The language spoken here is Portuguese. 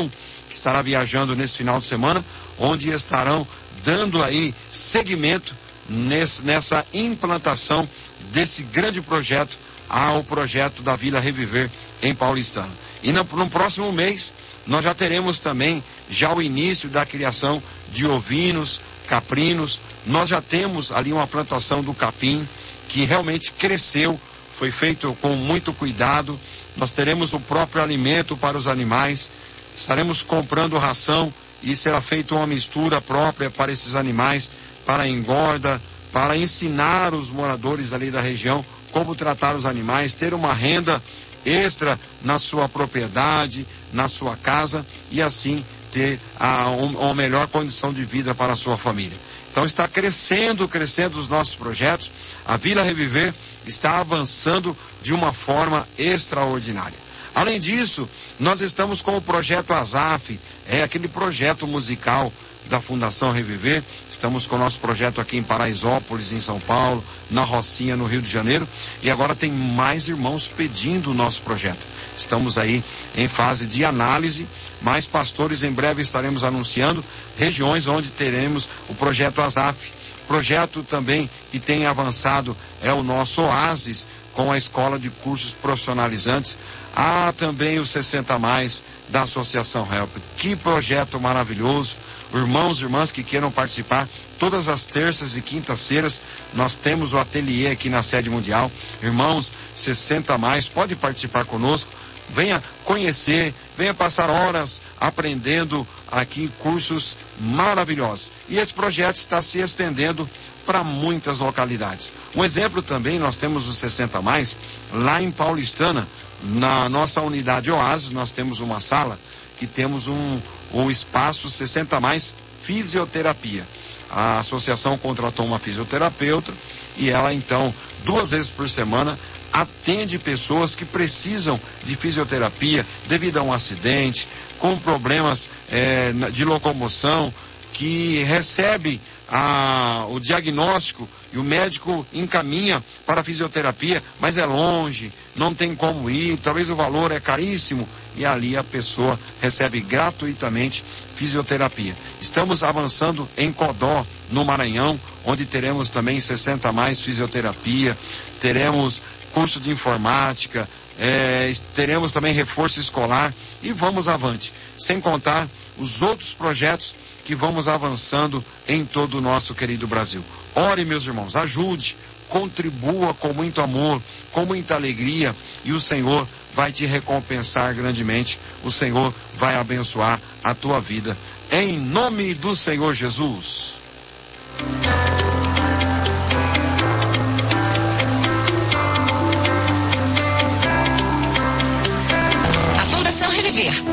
Fundação, que estará viajando nesse final de semana, onde estarão dando aí seguimento nessa implantação desse grande projeto, ao projeto da Vila Reviver em Paulistana. E no próximo mês, nós já teremos também já o início da criação de ovinos, caprinos. Nós já temos ali uma plantação do capim, que realmente cresceu, foi feito com muito cuidado. Nós teremos o próprio alimento para os animais, estaremos comprando ração e será feita uma mistura própria para esses animais, para a engorda, para ensinar os moradores ali da região como tratar os animais, ter uma renda extra na sua propriedade, na sua casa, e assim ter uma melhor condição de vida para a sua família. Então está crescendo os nossos projetos. A Vila Reviver está avançando de uma forma extraordinária. Além disso, nós estamos com o projeto ASAF, aquele projeto musical da Fundação Reviver. Estamos com o nosso projeto aqui em Paraisópolis, em São Paulo, na Rocinha, no Rio de Janeiro, e agora tem mais irmãos pedindo o nosso projeto. Estamos aí em fase de análise, mais pastores em breve estaremos anunciando regiões onde teremos o projeto ASAF. Projeto também que tem avançado é o nosso Oasis, com a Escola de Cursos Profissionalizantes. Há também o 60 Mais da Associação Help. Que projeto maravilhoso. Irmãos e irmãs que queiram participar, todas as terças e quintas-feiras nós temos o ateliê aqui na sede mundial. Irmãos, 60 Mais, pode participar conosco. Venha conhecer, venha passar horas aprendendo aqui cursos maravilhosos. E esse projeto está se estendendo para muitas localidades. Um exemplo também, nós temos o 60 Mais, lá em Paulistana, na nossa unidade Oasis, nós temos uma sala que temos o espaço 60 Mais Fisioterapia. A associação contratou uma fisioterapeuta e ela então, 2 vezes por semana, atende pessoas que precisam de fisioterapia devido a um acidente, com problemas de locomoção, que recebe o diagnóstico e o médico encaminha para a fisioterapia, mas é longe, não tem como ir, talvez o valor é caríssimo, e ali a pessoa recebe gratuitamente fisioterapia. Estamos avançando em Codó, no Maranhão, onde teremos também 60 Mais fisioterapia, teremos curso de informática, teremos também reforço escolar, e vamos avante, sem contar os outros projetos que vamos avançando em todo o nosso querido Brasil. Ore, meus irmãos, ajude, contribua com muito amor, com muita alegria, e o Senhor vai te recompensar grandemente, o Senhor vai abençoar a tua vida, em nome do Senhor Jesus.